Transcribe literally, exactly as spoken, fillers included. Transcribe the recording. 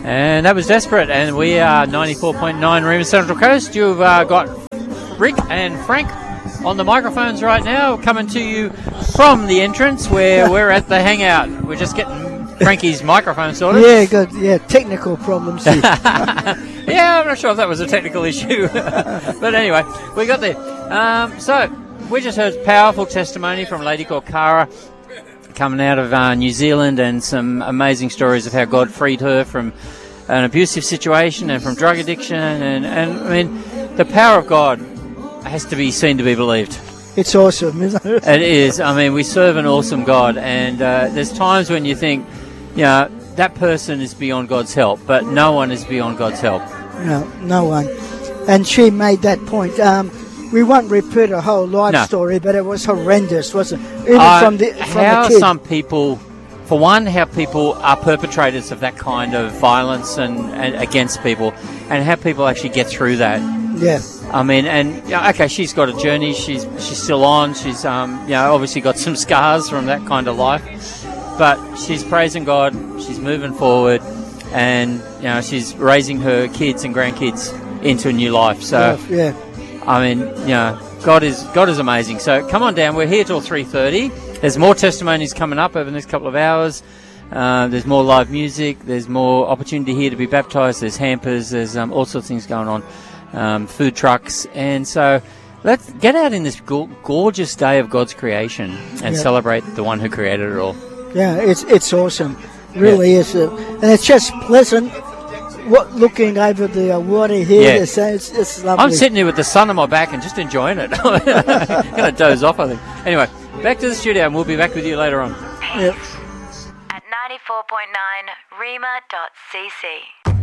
And that was Desperate, and we are ninety-four point nine Rima Central Coast. You've uh, got Rick and Frank on the microphones right now, coming to you from the entrance where we're at the hangout. We're just getting Frankie's microphone sorted. Yeah, good. Yeah, technical problems here. Yeah, I'm not sure if that was a technical issue. But anyway, we got there. Um, so, we just heard powerful testimony from a lady called Cara, coming out of uh, New Zealand, and some amazing stories of how God freed her from an abusive situation and from drug addiction. And, and I mean, the power of God has to be seen to be believed. It's awesome, isn't it? It is. I mean, we serve an awesome God, and uh, there's times when you think, you know, that person is beyond God's help, but no one is beyond God's help. No, no one. And she made that point. Um, We won't repeat a whole life No. story, but it was horrendous, wasn't it? Even Uh, from the from how the kid. some people, for one, how people are perpetrators of that kind of violence and, and against people, and how people actually get through that. Yeah. I mean, and you know, okay, she's got a journey. She's she's still on. She's um, you know, obviously got some scars from that kind of life, but she's praising God. She's moving forward, and you know, she's raising her kids and grandkids into a new life. So. Yeah. I mean, you know, God is God is amazing. So come on down. We're here till three thirty. There's more testimonies coming up over the next couple of hours. Uh, there's more live music. There's more opportunity here to be baptised. There's hampers. There's um, all sorts of things going on. Um, food trucks. And so let's get out in this go- gorgeous day of God's creation and Yeah. celebrate the one who created it all. Yeah, it's it's awesome. Really Yeah. is. Uh, and it's just pleasant. What, looking over the uh, water here, Yeah. it's, it's, it's lovely. I'm sitting here with the sun on my back and just enjoying it. I'm going to doze off, I think. Anyway, back to the studio, and we'll be back with you later on. Yep. At ninety-four point nine rima dot c c.